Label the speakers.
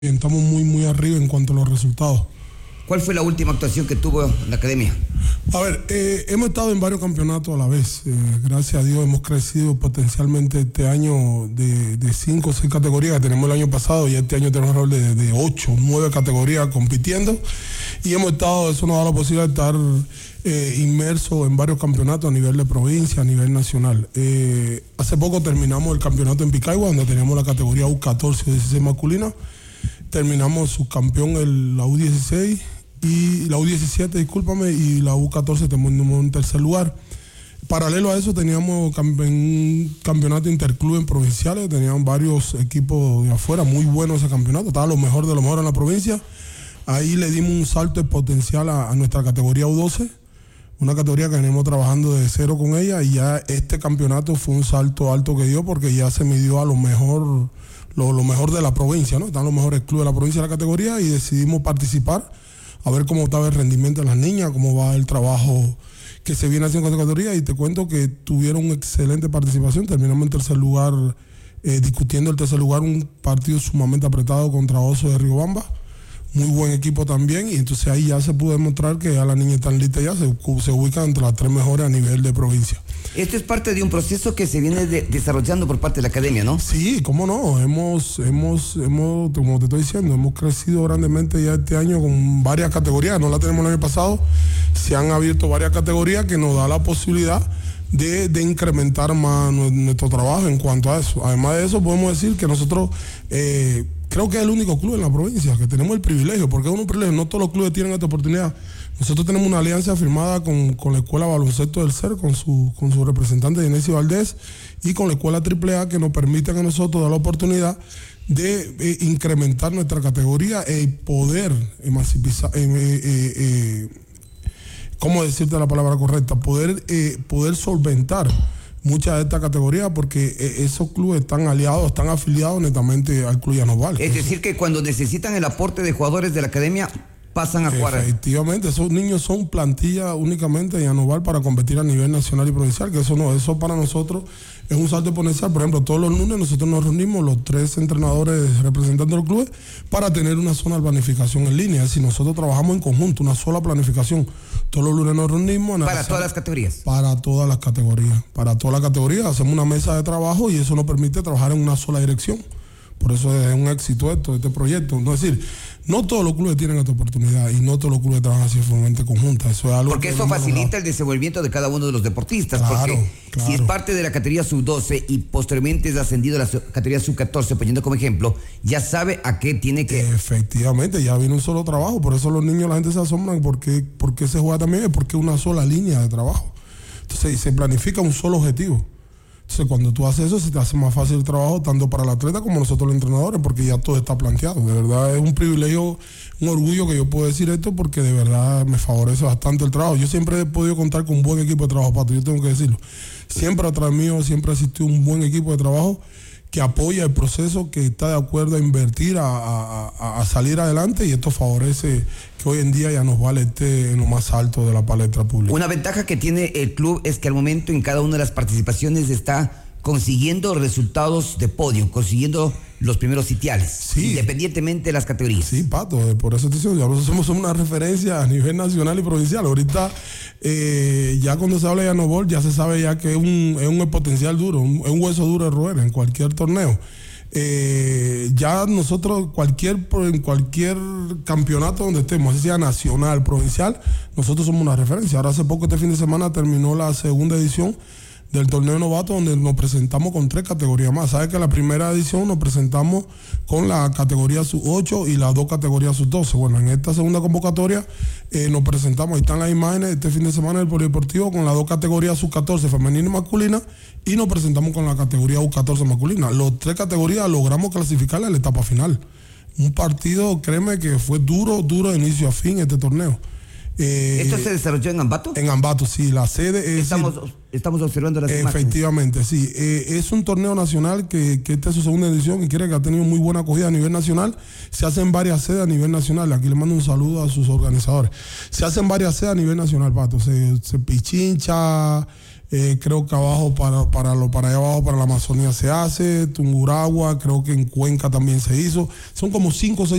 Speaker 1: Estamos muy arriba en cuanto a los resultados.
Speaker 2: ¿Cuál fue la última actuación que tuvo en la academia?
Speaker 1: A ver, hemos estado en varios campeonatos a la vez. Gracias a Dios hemos crecido potencialmente este año de 5 o 6 categorías que tenemos el año pasado, y este año tenemos alrededor de 8 o 9 categorías compitiendo. Y hemos estado, eso nos da la posibilidad de estar inmersos en varios campeonatos a nivel de provincia, a nivel nacional. Hace poco terminamos el campeonato en Picagua, donde teníamos la categoría U14 o 16 masculina. Terminamos subcampeón la U16 y la U17, discúlpame, y la U14 terminamos en tercer lugar. Paralelo a eso teníamos un campeonato interclub en provinciales, teníamos varios equipos de afuera, muy buenos ese campeonato, estaba lo mejor de lo mejor en la provincia. Ahí le dimos un salto de potencial a nuestra categoría U12, una categoría que venimos trabajando de cero con ella, y ya este campeonato fue un salto alto que dio porque ya se midió a lo mejor de la provincia, ¿no? Están los mejores clubes de la provincia de la categoría, y decidimos participar a ver cómo estaba el rendimiento de las niñas, cómo va el trabajo que se viene haciendo con esta categoría, y te cuento que tuvieron una excelente participación. Terminamos en tercer lugar, discutiendo el tercer lugar, un partido sumamente apretado contra Oso de Riobamba. Muy buen equipo también, y entonces ahí ya se pudo demostrar que ya las niñas están listas, ya se ubican entre las 3 mejores a nivel de provincia.
Speaker 2: Esto es parte de un proceso que se viene desarrollando por parte de la academia, ¿no?
Speaker 1: Sí, cómo no, hemos, como te estoy diciendo, hemos crecido grandemente ya este año con varias categorías, no la tenemos el año pasado, se han abierto varias categorías que nos da la posibilidad de incrementar más nuestro trabajo en cuanto a eso. Además de eso, podemos decir que nosotros, creo que es el único club en la provincia que tenemos el privilegio, porque es un privilegio, no todos los clubes tienen esta oportunidad. Nosotros tenemos una alianza firmada con la Escuela Baloncesto del CER, con su representante Genesis Valdés, y con la Escuela AAA, que nos permiten a nosotros dar la oportunidad de incrementar nuestra categoría y poder emancipar, ¿cómo decirte la palabra correcta? Poder solventar muchas de estas categorías, porque esos clubes están aliados, están afiliados netamente al Club Llanos Vales.
Speaker 2: Es decir, que cuando necesitan el aporte de jugadores de la academia, pasan a jugar.
Speaker 1: Efectivamente, esos niños son plantilla únicamente de Llanos Vales para competir a nivel nacional y provincial, que eso para nosotros es un salto exponencial. Por ejemplo, todos los lunes nosotros nos reunimos, los 3 entrenadores representantes de los clubes, para tener una zona de planificación en línea. Es decir, nosotros trabajamos en conjunto, una sola planificación. Todos los lunes nos reunimos.
Speaker 2: ¿Para todas las categorías?
Speaker 1: Para todas las categorías. Para todas las categorías hacemos una mesa de trabajo, y eso nos permite trabajar en una sola dirección. Por eso es un éxito este proyecto. Es decir, no todos los clubes tienen esta oportunidad, y no todos los clubes trabajan así de forma conjunta. Eso es algo
Speaker 2: porque eso facilita el desenvolvimiento de cada uno de los deportistas.
Speaker 1: Claro,
Speaker 2: porque
Speaker 1: claro.
Speaker 2: Si es parte de la categoría sub-12 y posteriormente es ascendido a la categoría sub-14, poniendo como ejemplo, ya sabe a qué tiene que...
Speaker 1: Efectivamente, ya viene un solo trabajo. Por eso los niños, la gente se asombran porque se juega también, es porque es una sola línea de trabajo. Entonces se planifica un solo objetivo. Entonces, cuando tú haces eso, se te hace más fácil el trabajo, tanto para el atleta como nosotros los entrenadores, porque ya todo está planteado. De verdad es un privilegio, un orgullo que yo puedo decir esto, porque de verdad me favorece bastante el trabajo. Yo siempre he podido contar con un buen equipo de trabajo, Pato, yo tengo que decirlo. Siempre atrás mío, siempre ha existido un buen equipo de trabajo que apoya el proceso, que está de acuerdo a invertir, a salir adelante, y esto favorece que hoy en día Llanos Vales esté en lo más alto de la palestra pública.
Speaker 2: Una ventaja que tiene el club es que al momento en cada una de las participaciones está consiguiendo resultados de podio, consiguiendo los primeros sitiales, sí, independientemente de las categorías.
Speaker 1: Sí, Pato, por eso te digo, ya nosotros somos una referencia a nivel nacional y provincial. Ahorita, ya cuando se habla de Llanos Vales, ya se sabe ya que es un potencial duro, es un hueso duro de roer en cualquier torneo. Ya nosotros, en cualquier campeonato donde estemos, así sea nacional, provincial, nosotros somos una referencia. Ahora hace poco, este fin de semana, terminó la segunda edición del torneo de novatos, donde nos presentamos con 3 categorías más. Sabes que la primera edición nos presentamos con la categoría sub-8 y las 2 categorías sub-12. Bueno, en esta segunda convocatoria nos presentamos, ahí están las imágenes, este fin de semana del polideportivo, con las 2 categorías sub-14 femenina y masculina, y nos presentamos con la categoría U14 masculina. Las 3 categorías logramos clasificarla a la etapa final. Un partido, créeme, que fue duro de inicio a fin este torneo.
Speaker 2: ¿Esto se desarrolló en Ambato?
Speaker 1: En Ambato, sí. La sede es...
Speaker 2: Estamos observando las imágenes.
Speaker 1: Efectivamente, sí. Es un torneo nacional que esta es su segunda edición, y quiere que ha tenido muy buena acogida a nivel nacional. Se hacen varias sedes a nivel nacional. Aquí le mando un saludo a sus organizadores. Se hacen varias sedes a nivel nacional, Pato. Se pichincha, Creo que abajo para allá abajo, para la Amazonía se hace, Tungurahua, creo que en Cuenca también se hizo. Son como 5 o 6